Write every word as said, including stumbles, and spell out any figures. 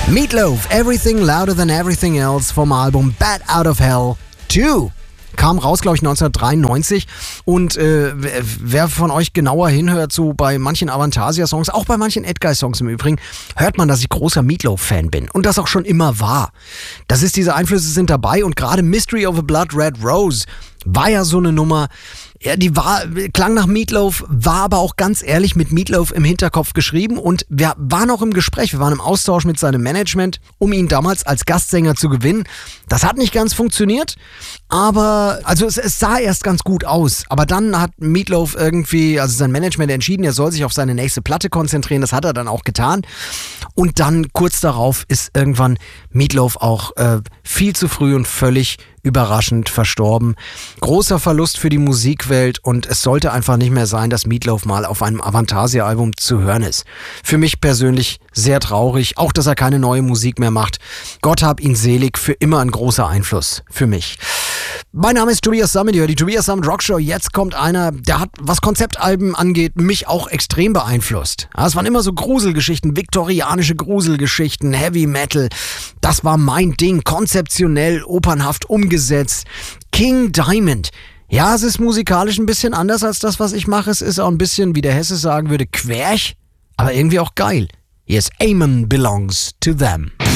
Meatloaf, Everything Louder Than Everything Else vom Album Bat Out of Hell zwei. Kam raus, glaube ich, neunzehnhundertdreiundneunzig. Und äh, wer von euch genauer hinhört, so bei manchen Avantasia-Songs, auch bei manchen Edguy-Songs im Übrigen, hört man, dass ich großer Meatloaf-Fan bin. Und das auch schon immer war. Das ist, diese Einflüsse sind dabei. Und gerade Mystery of a Blood Red Rose war ja so eine Nummer. Ja, die war, klang nach Meatloaf, war aber auch ganz ehrlich mit Meatloaf im Hinterkopf geschrieben und wir waren auch im Gespräch, wir waren im Austausch mit seinem Management, um ihn damals als Gastsänger zu gewinnen. Das hat nicht ganz funktioniert, aber, also es, es sah erst ganz gut aus, aber dann hat Meatloaf irgendwie, also sein Management entschieden, er soll sich auf seine nächste Platte konzentrieren, das hat er dann auch getan und dann kurz darauf ist irgendwann Meatloaf auch äh, viel zu früh und völlig überraschend verstorben. Großer Verlust für die Musikwelt und es sollte einfach nicht mehr sein, dass Meatloaf mal auf einem Avantasia-Album zu hören ist. Für mich persönlich sehr traurig, auch dass er keine neue Musik mehr macht. Gott hab ihn selig, für immer ein großer Einfluss für mich. Mein Name ist Tobias Sammet, die Tobias Sammet Rockshow. Jetzt kommt einer, der hat, was Konzeptalben angeht, mich auch extrem beeinflusst. Ja, es waren immer so Gruselgeschichten, viktorianische Gruselgeschichten, Heavy Metal. Das war mein Ding, konzeptionell, opernhaft umgesetzt. King Diamond. Ja, es ist musikalisch ein bisschen anders als das, was ich mache. Es ist auch ein bisschen, wie der Hesse sagen würde, querch, aber irgendwie auch geil. Yes, Amen belongs to them.